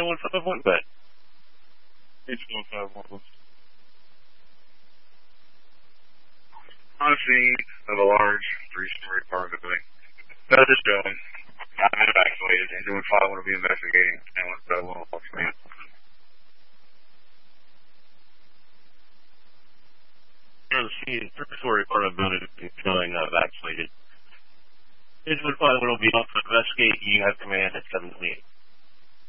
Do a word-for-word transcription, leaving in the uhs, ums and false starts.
nine one five one, but H one five one. On scene of a large three-story apartment building. Notice dome. I've been evacuated. Engine five will be investigating. And one seven one will explain. On scene, three-story apartment building is feeling uh, evacuated. Engine five will be off to investigate. You have command at seven twenty-eight.